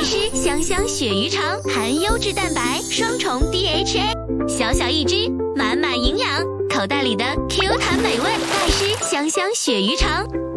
师香香鳕鱼肠含优质蛋白，双重 DHA， 小小一只，满满营养，口袋里的 Q 弹美味。大师香香鳕鱼肠。